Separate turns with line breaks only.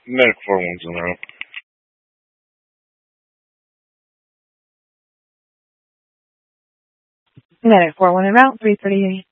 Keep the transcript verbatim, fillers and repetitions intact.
Medic four one's en route.
Medic four one en route, three thirty-eight.